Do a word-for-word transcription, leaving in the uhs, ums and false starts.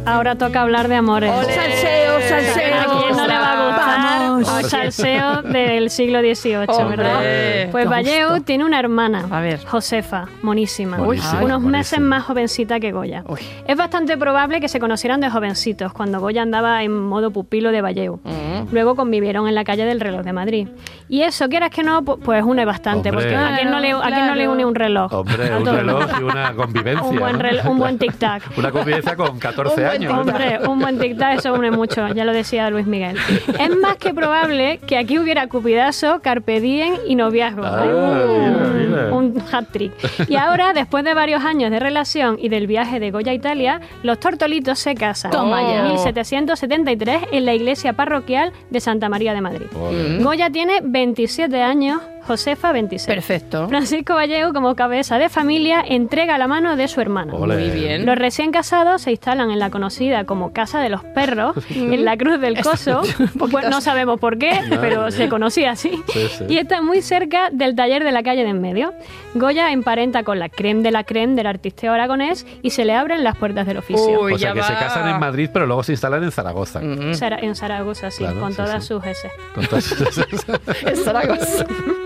Ahora toca hablar de amores. Salseo, salseo. ¿A quién no le va a gustar un salseo del siglo dieciocho, Hombre. verdad? Pues Valleu tiene una hermana, A ver. Josefa, monísima, Monísima, unos monísima. meses más jovencita que Goya. Uy. Es bastante probable que se conocieran de jovencitos, cuando Goya andaba en modo pupilo de Valleu. Mm. Luego convivieron en la calle del Reloj de Madrid. Y eso, quieras que no, pu- pues une bastante, Hombre. porque ¿a quién no le, a quién no le une un reloj? Hombre, A un todo el reloj mundo. y una convivencia. Un buen, ¿no? rel- un buen tic-tac. Una convivencia con catorce años. ¿no? Hombre, un buen tic-tac, eso une mucho, ya lo decía Luis Miguel. Es más que probable que aquí hubiera cupidazo, carpe diem y noviazgo. Ah, ¿eh? mira, mira. Un hat-trick. Y ahora, después de varios años de relación y del viaje de Goya a Italia, los tortolitos se casan Toma ya. en mil setecientos setenta y tres en la iglesia parroquial de Santa María de Madrid. Ole. Goya tiene veintisiete años, Josefa veintiséis. Perfecto. Francisco Valleu, como cabeza de familia, entrega la mano de su hermana. Ole. Muy bien. Los recién casados se instalan en la conocida como Casa de los Perros, en la Cruz del Coso. Pues no sabemos por qué, pero se conocía así. Sí, sí. Y está muy cerca del taller de la calle de en medio. Goya emparenta con la creme de la creme del artisteo aragonés y se le abren las puertas del oficio. Uy, O sea ya que se va. casan en Madrid, pero luego se instalan en Zaragoza. Mm. Sara- En Zaragoza, sí, Claro, con sí, todas sí. sus S. Con todas esas- Es Zaragoza.